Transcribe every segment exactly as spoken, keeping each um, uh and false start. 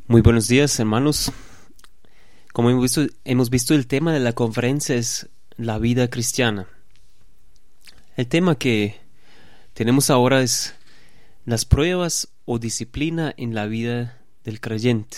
Muy buenos días, hermanos. Como hemos visto, hemos visto el tema de la conferencia es la vida cristiana. El tema que tenemos ahora es las pruebas o disciplina en la vida del creyente.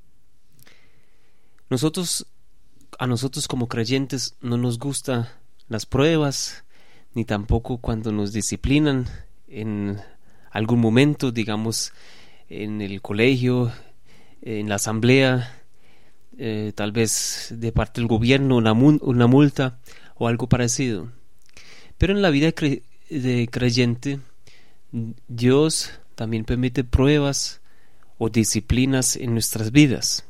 Nosotros, a nosotros como creyentes no nos gustan las pruebas, ni tampoco cuando nos disciplinan en algún momento, digamos, en el colegio, en la asamblea, eh, tal vez de parte del gobierno, una, una multa o algo parecido. Pero en la vida cre- de creyente, Dios también permite pruebas o disciplinas en nuestras vidas.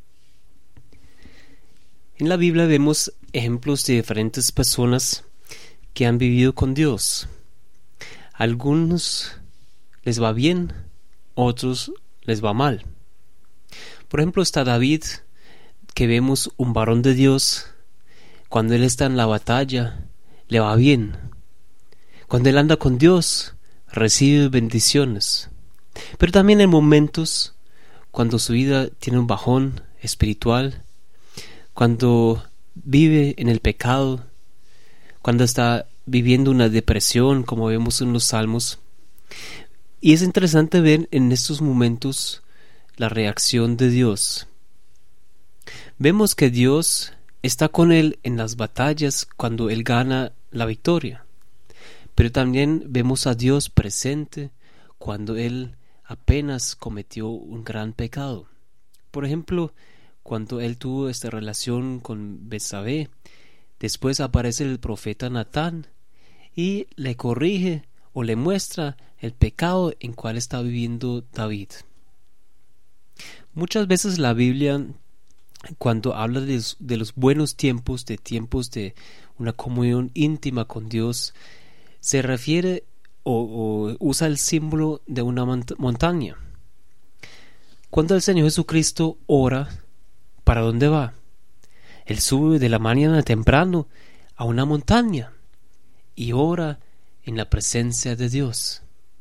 En la Biblia vemos ejemplos de diferentes personas que han vivido con Dios. A algunos les va bien, otros les va mal. Por ejemplo, está David, que vemos un varón de Dios. Cuando él está en la batalla, le va bien. Cuando él anda con Dios, recibe bendiciones. Pero también en momentos cuando su vida tiene un bajón espiritual, cuando vive en el pecado, cuando está viviendo una depresión, como vemos en los Salmos. Y es interesante ver en estos momentos la reacción de Dios. Vemos que Dios está con él en las batallas cuando él gana la victoria. Pero también vemos a Dios presente cuando él apenas cometió un gran pecado. Por ejemplo, cuando él tuvo esta relación con Betsabé, después aparece el profeta Natán y le corrige o le muestra el pecado en cual está viviendo David. Muchas veces la Biblia, cuando habla de, de los buenos tiempos, de tiempos de una comunión íntima con Dios, se refiere o, o usa el símbolo de una mont- montaña. Cuando el Señor Jesucristo ora, ¿para dónde va? Él sube de la mañana temprano a una montaña y ora en la presencia de Dios.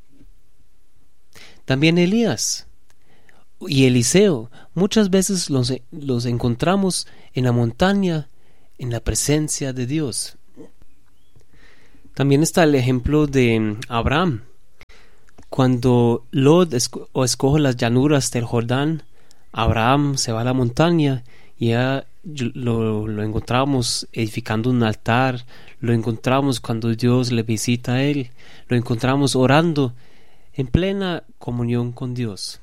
También Elías y Eliseo, muchas veces los, los encontramos en la montaña, en la presencia de Dios. También está el ejemplo de Abraham. Cuando Lot esco- o escoge las llanuras del Jordán, Abraham se va a la montaña y ya lo, lo encontramos edificando un altar, lo encontramos cuando Dios le visita a él, lo encontramos orando en plena comunión con Dios.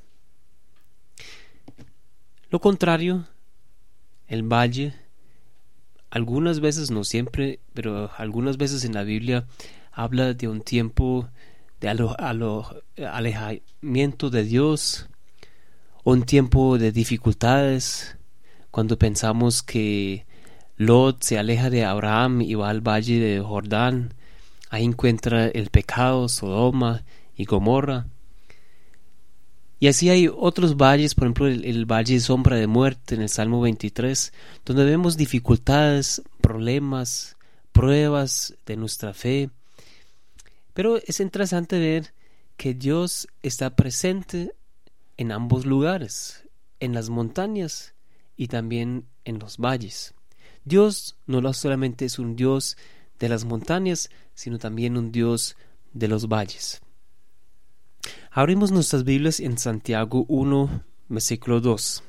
Lo contrario, el valle, algunas veces, no siempre, pero algunas veces en la Biblia habla de un tiempo de alo, alo, alejamiento de Dios, un tiempo de dificultades, cuando pensamos que Lot se aleja de Abraham y va al valle de Jordán, ahí encuentra el pecado, Sodoma y Gomorra. Y así hay otros valles, por ejemplo el, el valle de sombra de muerte en el Salmo veintitrés, donde vemos dificultades, problemas, pruebas de nuestra fe. Pero es interesante ver que Dios está presente en ambos lugares, en las montañas y también en los valles. Dios no solamente es un Dios de las montañas, sino también un Dios de los valles. Abrimos nuestras Biblias en Santiago uno, versículo dos.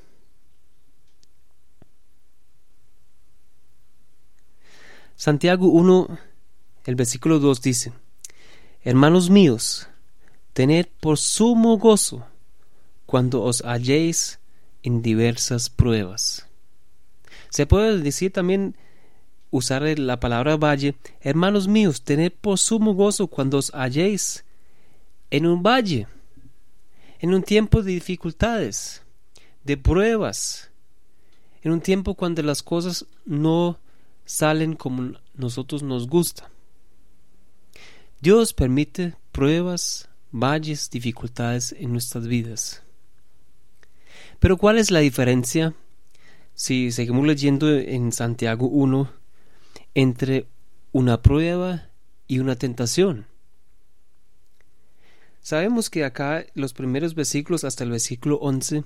Santiago uno, el versículo dos dice: Hermanos míos, tened por sumo gozo cuando os halléis en diversas pruebas. Se puede decir también, usar la palabra valle: hermanos míos, tened por sumo gozo cuando os halléis en un valle, en un tiempo de dificultades, de pruebas, en un tiempo cuando las cosas no salen como nosotros nos gusta. Dios permite pruebas, valles, dificultades en nuestras vidas. Pero ¿cuál es la diferencia, si seguimos leyendo en Santiago uno, entre una prueba y una tentación? Sabemos que acá los primeros versículos hasta el versículo once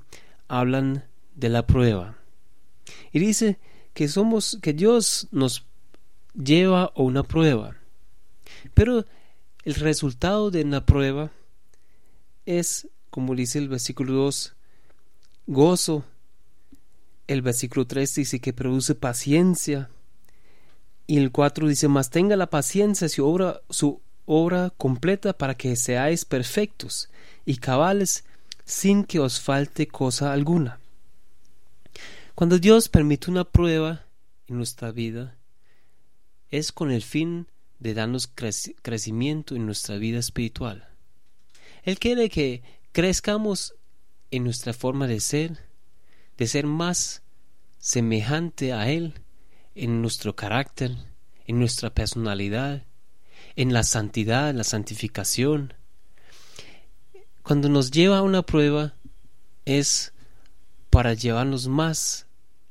hablan de la prueba. Y dice que somos, que Dios nos lleva a una prueba. Pero el resultado de una prueba es, como dice el versículo dos, gozo. El versículo tres dice que produce paciencia. Y el cuatro dice, mas tenga la paciencia su obra, su obra completa para que seáis perfectos y cabales sin que os falte cosa alguna. Cuando Dios permite una prueba en nuestra vida, es con el fin de darnos crec- crecimiento en nuestra vida espiritual. Él quiere que crezcamos en nuestra forma de ser, de ser más semejante a Él, en nuestro carácter, en nuestra personalidad, en la santidad, la santificación. Cuando nos lleva a una prueba es para llevarnos más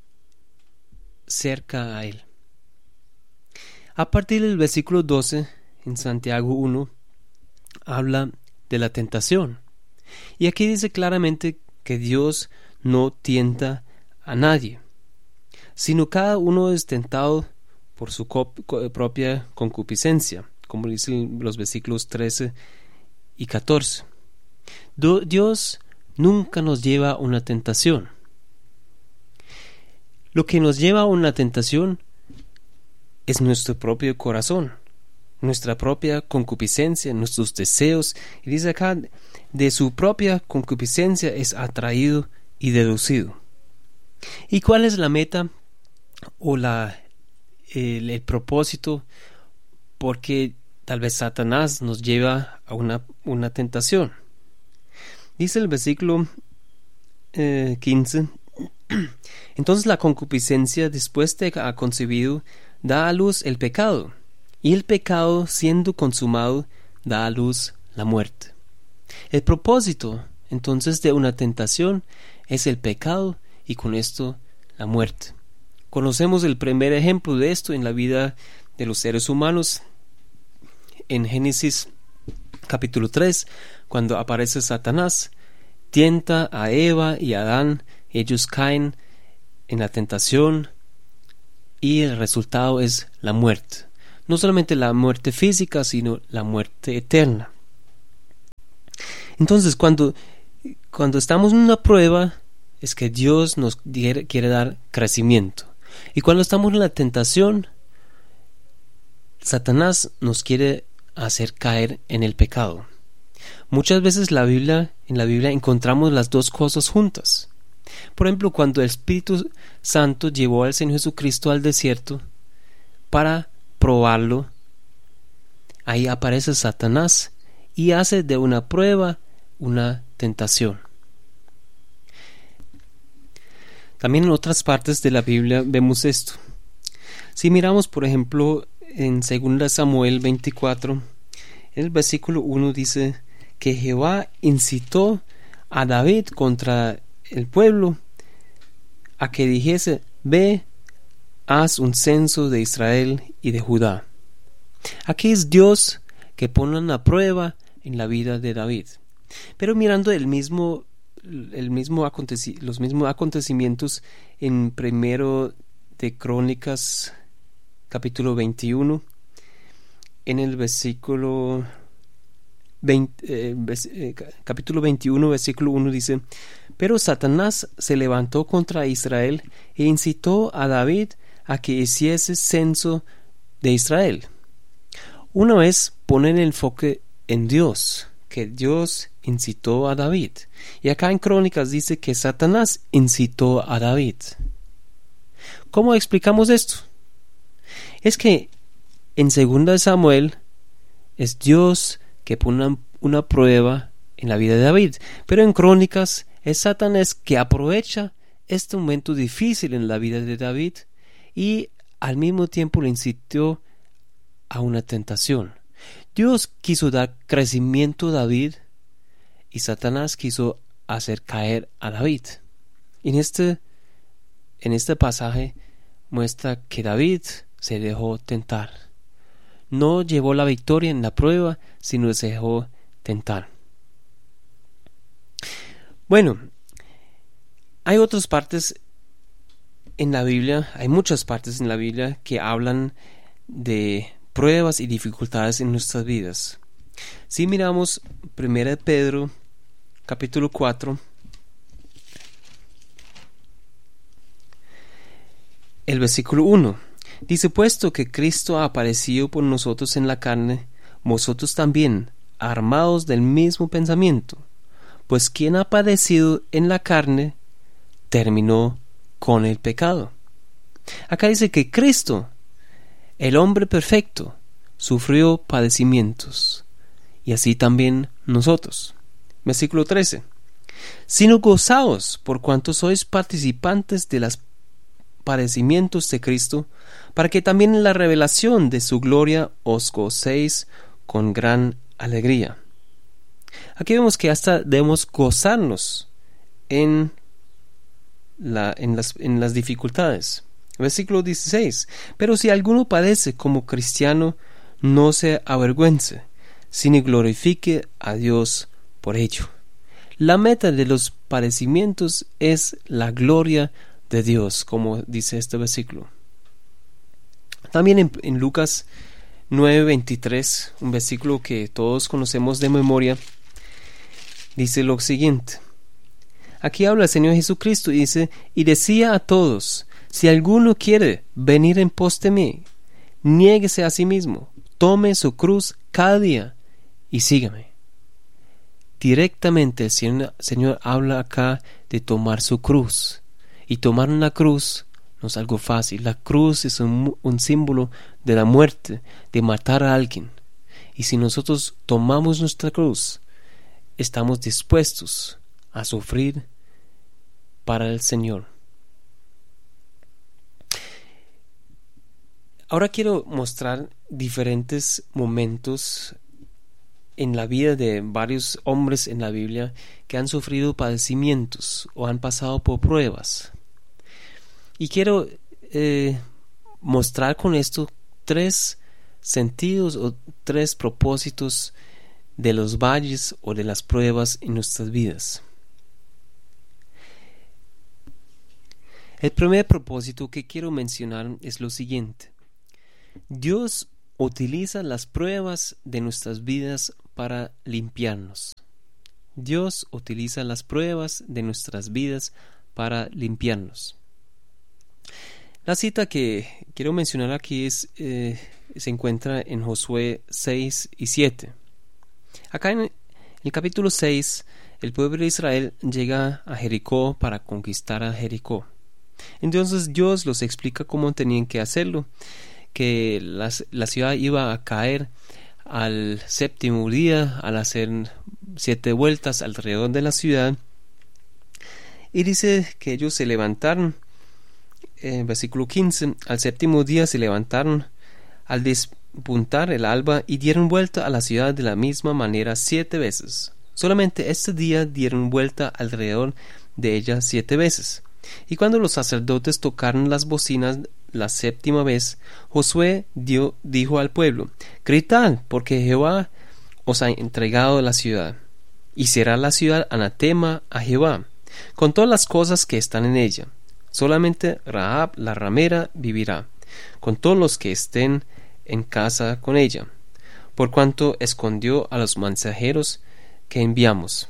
cerca a Él. A partir del versículo doce, en Santiago uno, habla de la tentación. Y aquí dice claramente que Dios no tienta a nadie, sino cada uno es tentado por su cop- co- propia concupiscencia, como dicen los versículos trece y catorce. Do- Dios nunca nos lleva a una tentación. Lo que nos lleva a una tentación es nuestro propio corazón, nuestra propia concupiscencia, nuestros deseos. Y dice acá, de su propia concupiscencia es atraído y deducido. ¿Y cuál es la meta o la, el, el propósito? Porque tal vez Satanás nos lleva a una, una tentación. Dice el versículo eh, quince, entonces la concupiscencia, después de ha concebido, da a luz el pecado, y el pecado, siendo consumado, da a luz la muerte. El propósito, entonces, de una tentación es el pecado y con esto la muerte. Conocemos el primer ejemplo de esto en la vida de los seres humanos en Génesis capítulo tres, cuando aparece Satanás, tienta a Eva y a Adán, ellos caen en la tentación y el resultado es la muerte. No solamente la muerte física, sino la muerte eterna. Entonces, cuando, cuando estamos en una prueba, es que Dios nos quiere, quiere dar crecimiento. Y cuando estamos en la tentación, Satanás nos quiere hacer caer en el pecado. Muchas veces la Biblia, en la Biblia encontramos las dos cosas juntas. Por ejemplo, cuando el Espíritu Santo llevó al Señor Jesucristo al desierto para probarlo, ahí aparece Satanás y hace de una prueba una tentación. También en otras partes de la Biblia vemos esto. Si miramos, por ejemplo, en dos Samuel veinticuatro, en el versículo uno dice que Jehová incitó a David contra el pueblo a que dijese: ve, haz un censo de Israel y de Judá. Aquí es Dios que pone una prueba en la vida de David. Pero mirando el mismo, el mismo aconteci- los mismos acontecimientos en primero de Crónicas capítulo veintiuno, en el versículo veinte, eh, vers- eh, capítulo veintiuno, versículo uno dice: pero Satanás se levantó contra Israel e incitó a David a que hiciese censo de Israel. Una vez pone el enfoque en Dios, que Dios incitó a David. Y acá en Crónicas dice que Satanás incitó a David. ¿Cómo explicamos esto? Es que en segundo Samuel es Dios que pone una, una prueba en la vida de David, pero en Crónicas es Satanás que aprovecha este momento difícil en la vida de David y al mismo tiempo le incitó a una tentación. Dios quiso dar crecimiento a David y Satanás quiso hacer caer a David. En este, en este pasaje muestra que David se dejó tentar. No llevó la victoria en la prueba, sino se dejó tentar. Bueno, Hay otras partes en la Biblia, hay muchas partes en la Biblia que hablan de pruebas y dificultades en nuestras vidas. Si miramos primera de Pedro, capítulo cuatro, el versículo uno, dice: puesto que Cristo ha aparecido por nosotros en la carne, vosotros también, armados del mismo pensamiento, pues quien ha padecido en la carne, terminó con el pecado. Acá dice que Cristo, el hombre perfecto, sufrió padecimientos, y así también nosotros. Versículo trece, sino gozaos por cuanto sois participantes de los padecimientos de Cristo, para que también en la revelación de su gloria os gocéis con gran alegría. Aquí vemos que hasta debemos gozarnos en, la, en, las, en las dificultades. Versículo dieciséis, pero si alguno padece como cristiano, no se avergüence, sino glorifique a Dios por ello. La meta de los padecimientos es la gloria de Dios, como dice este versículo. También en, en Lucas nueve veintitrés, un versículo que todos conocemos de memoria, dice lo siguiente. Aquí habla el Señor Jesucristo y dice: y decía a todos: si alguno quiere venir en pos de mí, niéguese a sí mismo, tome su cruz cada día y sígame. Directamente el Señor, Señor habla acá de tomar su cruz. Y tomar una cruz no es algo fácil. La cruz es un, un símbolo de la muerte, de matar a alguien. Y si nosotros tomamos nuestra cruz, estamos dispuestos a sufrir para el Señor. Ahora quiero mostrar diferentes momentos en la vida de varios hombres en la Biblia que han sufrido padecimientos o han pasado por pruebas. Y quiero eh, mostrar con esto tres sentidos o tres propósitos de los valles o de las pruebas en nuestras vidas. El primer propósito que quiero mencionar es lo siguiente: Dios utiliza las pruebas de nuestras vidas para limpiarnos. Dios utiliza las pruebas de nuestras vidas para limpiarnos. La cita que quiero mencionar aquí es, eh, se encuentra en Josué seis y siete. Acá en el capítulo seis, el pueblo de Israel llega a Jericó para conquistar a Jericó. Entonces Dios los explica cómo tenían que hacerlo, que las, la ciudad iba a caer al séptimo día al hacer siete vueltas alrededor de la ciudad. Y dice que ellos se levantaron, en versículo quince, al séptimo día se levantaron al despuntar el alba y dieron vuelta a la ciudad de la misma manera siete veces. Solamente este día dieron vuelta alrededor de ella siete veces. Y cuando los sacerdotes tocaron las bocinas la séptima vez, Josué dio, dijo al pueblo: gritad, porque Jehová os ha entregado la ciudad, y será la ciudad anatema a Jehová, con todas las cosas que están en ella. Solamente Rahab la ramera vivirá, con todos los que estén en casa con ella, por cuanto escondió a los mensajeros que enviamos.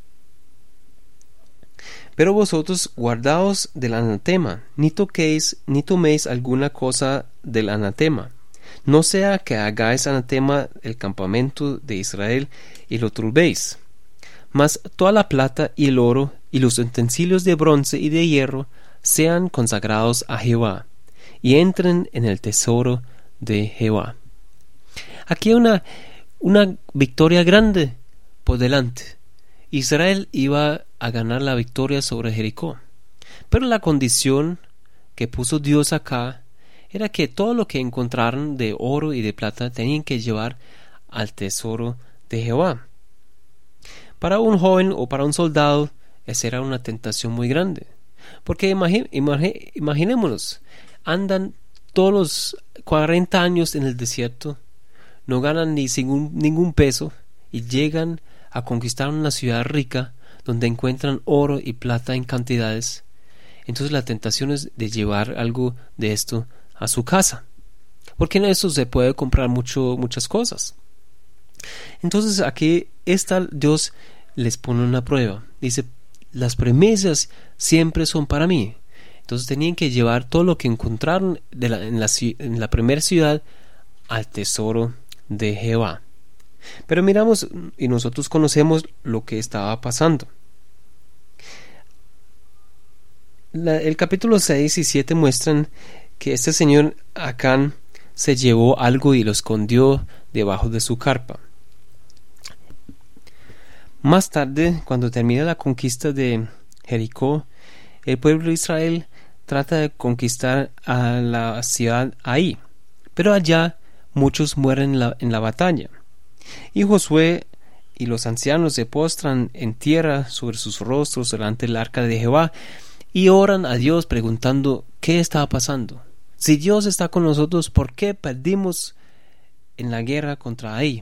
Pero vosotros guardaos del anatema, ni toquéis ni toméis alguna cosa del anatema, no sea que hagáis anatema el campamento de Israel y lo turbéis. Mas toda la plata y el oro y los utensilios de bronce y de hierro sean consagrados a Jehová, y entren en el tesoro de Jehová. Aquí hay una, una victoria grande por delante. Israel iba a ganar la victoria sobre Jericó, pero la condición que puso Dios acá era que todo lo que encontraran de oro y de plata tenían que llevar al tesoro de Jehová. Para un joven o para un soldado esa era una tentación muy grande, porque imagine, imagine, imaginémonos, andan todos los cuarenta años en el desierto, no ganan ni ningún, ningún peso y llegan a conquistar una ciudad rica donde encuentran oro y plata en cantidades. entonces la tentación es de llevar algo de esto a su casa, porque en eso se puede comprar mucho, muchas cosas. Entonces aquí está, Dios les pone una prueba. Dice, las premisas siempre son para mí. Entonces tenían que llevar todo lo que encontraron de la, en, la, en la primera ciudad al tesoro de Jehová. Pero miramos y nosotros conocemos lo que estaba pasando. La, el capítulo seis y siete muestran que este señor Acán se llevó algo y lo escondió debajo de su carpa. Más tarde, cuando termina la conquista de Jericó, el pueblo de Israel trata de conquistar a la ciudad ahí, pero allá muchos mueren en la, en la batalla. Y Josué y los ancianos se postran en tierra sobre sus rostros delante del arca de Jehová y oran a Dios preguntando qué estaba pasando. Si Dios está con nosotros, ¿por qué perdimos en la guerra contra Ai?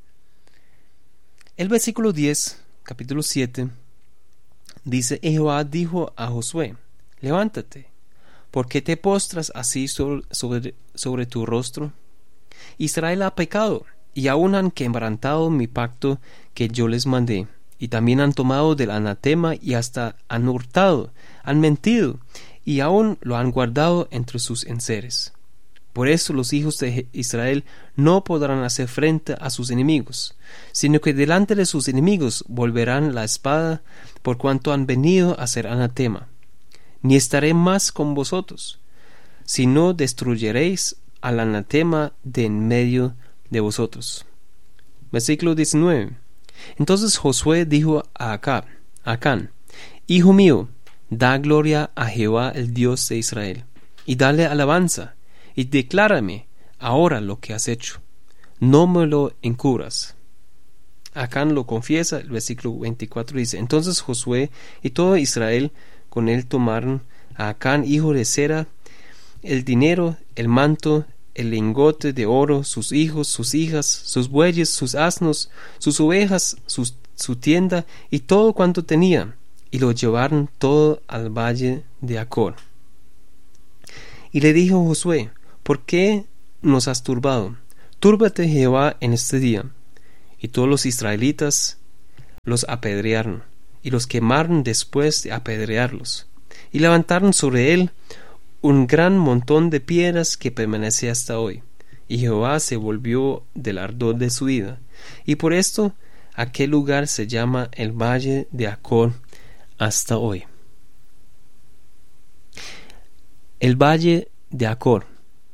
El versículo diez, capítulo siete, dice: y Jehová dijo a Josué: levántate, ¿por qué te postras así sobre, sobre, sobre tu rostro? Israel ha pecado, y aún han quebrantado mi pacto que yo les mandé, y también han tomado del anatema, y hasta han hurtado, han mentido, y aún lo han guardado entre sus enseres. Por eso los hijos de Israel no podrán hacer frente a sus enemigos, sino que delante de sus enemigos volverán la espada, por cuanto han venido a ser anatema. Ni estaré más con vosotros, sino destruyeréis al anatema de en medio de vosotros. Versículo diecinueve. Entonces Josué dijo a Acab, Acán: hijo mío, da gloria a Jehová el Dios de Israel, y dale alabanza, y declárame ahora lo que has hecho. No me lo encubras. Acán lo confiesa. El versículo veinticuatro dice: entonces Josué y todo Israel con él tomaron a Acán, hijo de Zera, el dinero, el manto, el lingote de oro, sus hijos, sus hijas, sus bueyes, sus asnos, sus ovejas, sus, su tienda y todo cuanto tenía, y lo llevaron todo al valle de Acor. Y le dijo Josué: ¿por qué nos has turbado? Túrbate Jehová en este día. Y todos los israelitas los apedrearon, y los quemaron después de apedrearlos, y levantaron sobre él un gran montón de piedras que permanece hasta hoy. Y Jehová se volvió del ardor de su ira, y por esto aquel lugar se llama el valle de Acor hasta hoy. El valle de Acor.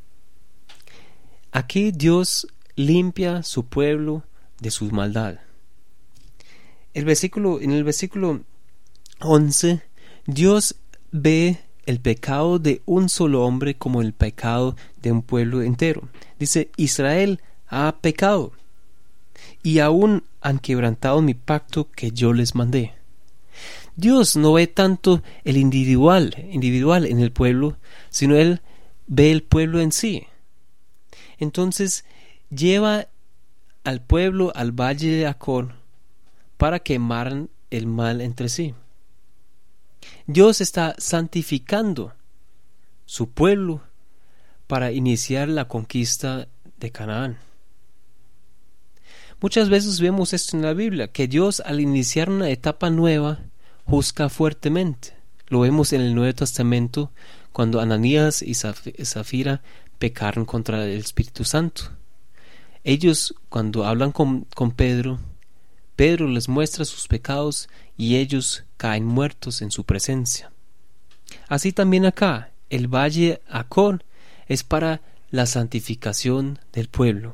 Aquí Dios limpia su pueblo de su maldad. El versículo, en el versículo once, Dios ve el pecado de un solo hombre como el pecado de un pueblo entero. Dice: Israel ha pecado, y aún han quebrantado mi pacto que yo les mandé. Dios no ve tanto el individual, individual en el pueblo, sino Él ve el pueblo en sí. Entonces lleva al pueblo al valle de Acor para quemar el mal entre sí. Dios está santificando su pueblo para iniciar la conquista de Canaán. Muchas veces vemos esto en la Biblia, que Dios al iniciar una etapa nueva juzga fuertemente. Lo vemos en el Nuevo Testamento cuando Ananías y Zafira pecaron contra el Espíritu Santo. Ellos, cuando hablan con, con Pedro, Pedro les muestra sus pecados y ellos caen muertos en su presencia. Así también acá, el valle Acor es para la santificación del pueblo.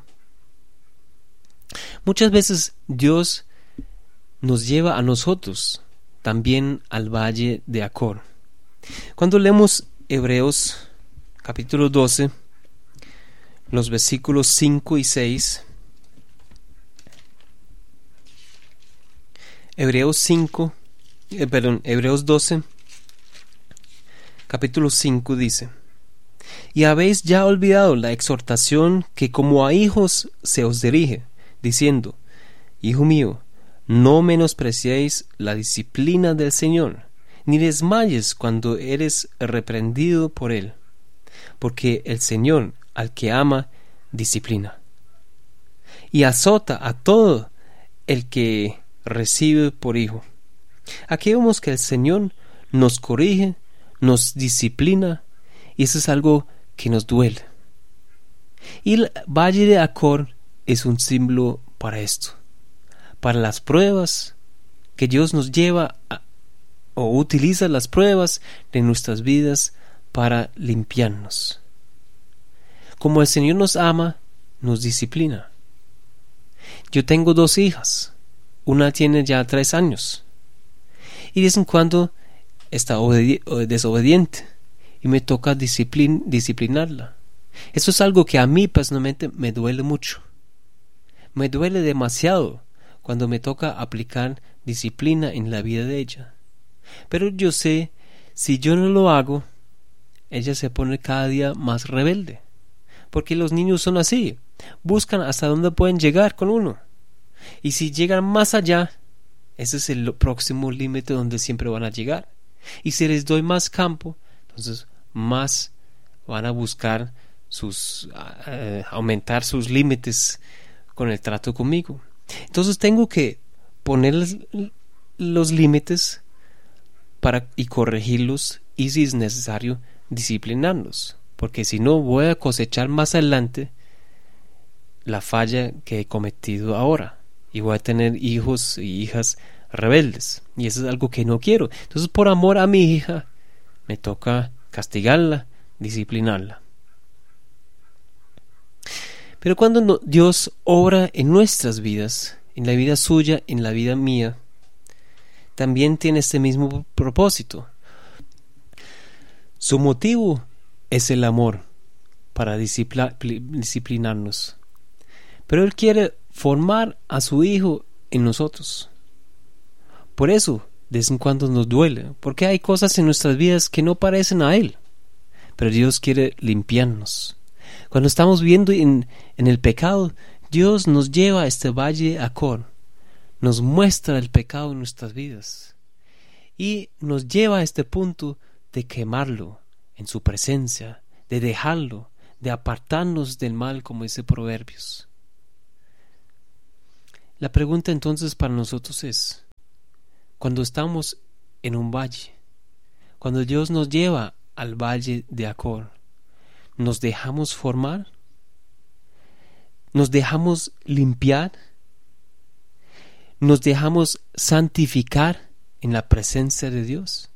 Muchas veces Dios nos lleva a nosotros también al valle de Acor. Cuando leemos Hebreos capítulo doce, los versículos cinco y seis, Hebreos cinco, eh, perdón, Hebreos doce, capítulo cinco dice: y habéis ya olvidado la exhortación que como a hijos se os dirige, diciendo: hijo mío, no menospreciéis la disciplina del Señor, ni desmayes cuando eres reprendido por él, porque el Señor al que ama disciplina y azota a todo el que recibe por hijo. Aquí vemos que el Señor nos corrige, nos disciplina, y eso es algo que nos duele. Y el valle de Acor es un símbolo para esto, para las pruebas que Dios nos lleva a, o utiliza las pruebas de nuestras vidas para limpiarnos. Como el Señor nos ama, nos disciplina. Yo tengo dos hijas, una tiene ya tres años, y de vez en cuando está obedi- desobediente, y me toca disciplin- disciplinarla. Eso es algo que a mí personalmente me duele mucho. Me duele demasiado cuando me toca aplicar disciplina en la vida de ella. Pero yo sé, si yo no lo hago, ella se pone cada día más rebelde. Porque los niños son así, buscan hasta dónde pueden llegar con uno. Y si llegan más allá, ese es el próximo límite donde siempre van a llegar. Y si les doy más campo, entonces más van a buscar sus uh, aumentar sus límites con el trato conmigo. Entonces tengo que poner los límites para y corregirlos, y si es necesario disciplinarlos, porque si no voy a cosechar más adelante la falla que he cometido ahora y voy a tener hijos y hijas rebeldes, y eso es algo que no quiero. Entonces, por amor a mi hija, me toca castigarla, disciplinarla. Pero cuando no, Dios obra en nuestras vidas, en la vida suya, en la vida mía, también tiene este mismo propósito. Su motivo es el amor para disciplina, disciplinarnos. Pero Él quiere formar a su Hijo en nosotros. Por eso, de vez en cuando nos duele, porque hay cosas en nuestras vidas que no parecen a Él. Pero Dios quiere limpiarnos. Cuando estamos viviendo en, en el pecado, Dios nos lleva a este valle Acor, nos muestra el pecado en nuestras vidas y nos lleva a este punto de quemarlo en su presencia, de dejarlo, de apartarnos del mal, como dice Proverbios. La pregunta entonces para nosotros es, cuando estamos en un valle, cuando Dios nos lleva al valle de Acor, ¿nos dejamos formar? ¿Nos dejamos limpiar? ¿Nos dejamos santificar en la presencia de Dios?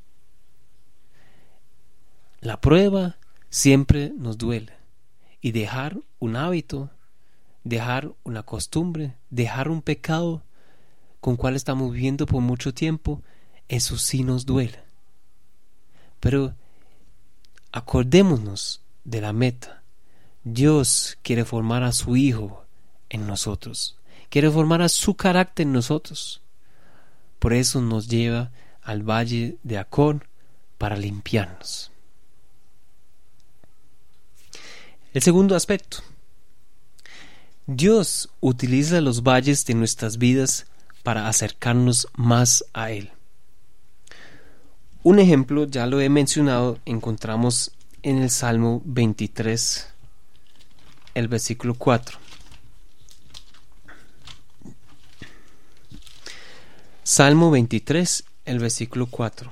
La prueba siempre nos duele, y dejar un hábito, dejar una costumbre, dejar un pecado con cual estamos viviendo por mucho tiempo, eso sí nos duele. Pero acordémonos de la meta. Dios quiere formar a su Hijo en nosotros, quiere formar a su carácter en nosotros. Por eso nos lleva al valle de Acor para limpiarnos. El segundo aspecto. Dios utiliza los valles de nuestras vidas para acercarnos más a Él. Un ejemplo, ya lo he mencionado, encontramos en el Salmo veintitrés, el versículo cuatro. Salmo veintitrés, el versículo cuatro.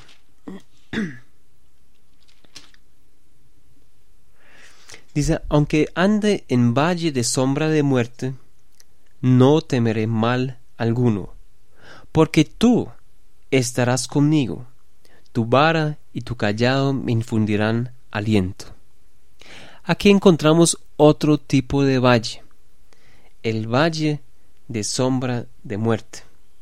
Dice, aunque ande en valle de sombra de muerte, no temeré mal alguno, porque tú estarás conmigo, tu vara y tu cayado me infundirán aliento. Aquí encontramos otro tipo de valle, el valle de sombra de muerte.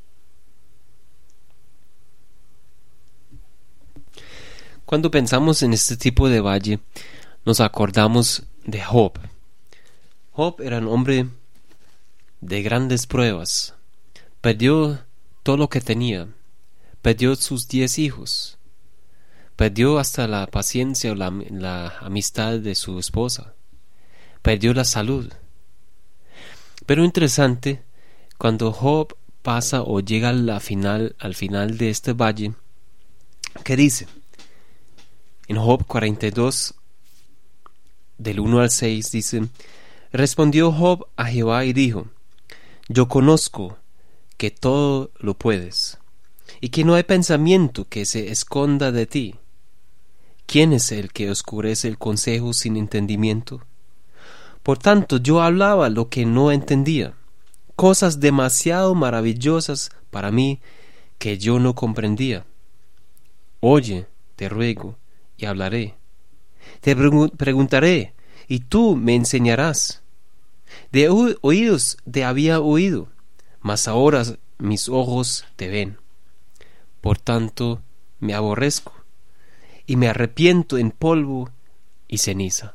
Cuando pensamos en este tipo de valle, nos acordamos de Job. Job era un hombre de grandes pruebas. Perdió todo lo que tenía. Perdió sus diez hijos. Perdió hasta la paciencia o la, la amistad de su esposa. Perdió la salud. Pero interesante, cuando Job pasa o llega a la final, al final de este valle, ¿Qué dice? En Job cuarenta y dos, del uno al seis, dice: respondió Job a Jehová y dijo: yo conozco que todo lo puedes, y que no hay pensamiento que se esconda de ti. ¿Quién es el que oscurece el consejo sin entendimiento? Por tanto, yo hablaba lo que no entendía, cosas demasiado maravillosas para mí que yo no comprendía. Oye, te ruego, y hablaré. Te preguntaré, y tú me enseñarás. De oídos te había oído, mas ahora mis ojos te ven. Por tanto, me aborrezco, y me arrepiento en polvo y ceniza.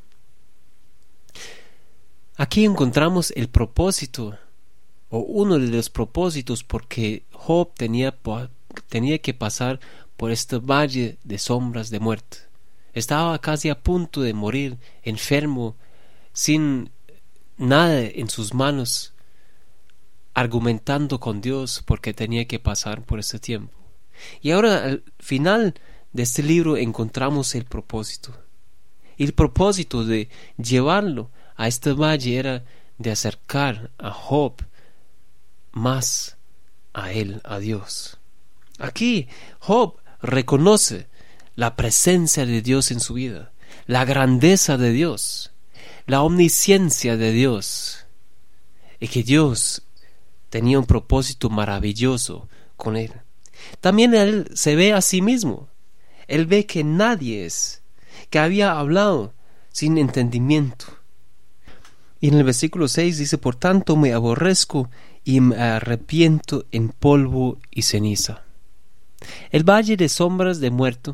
Aquí encontramos el propósito, o uno de los propósitos, porque Job tenía, tenía que pasar por este valle de sombras de muerte. Estaba casi a punto de morir, enfermo, sin nada en sus manos, argumentando con Dios porque tenía que pasar por este tiempo. Y ahora al final de este libro encontramos el propósito. Y el propósito de llevarlo a este valle era de acercar a Job más a él, a Dios. Aquí Job reconoce la presencia de Dios en su vida, la grandeza de Dios, la omnisciencia de Dios, y que Dios tenía un propósito maravilloso con él. También él se ve a sí mismo. Él ve que nadie es, que había hablado sin entendimiento. Y en el versículo seis dice: por tanto me aborrezco y me arrepiento en polvo y ceniza. El valle de sombras de muerte,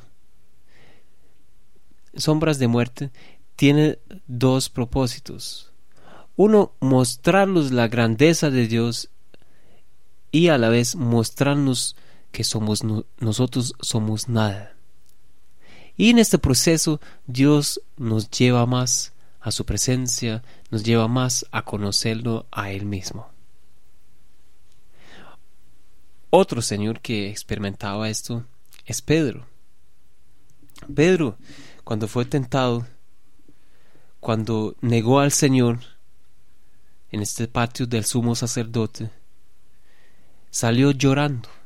sombras de muerte, tiene dos propósitos. Uno, mostrarnos la grandeza de Dios, y a la vez mostrarnos que somos no, nosotros somos nada. Y en este proceso Dios nos lleva más a su presencia, nos lleva más a conocerlo a Él mismo. Otro Señor que experimentaba esto es Pedro. Pedro, cuando fue tentado, cuando negó al Señor en este patio del sumo sacerdote, salió llorando.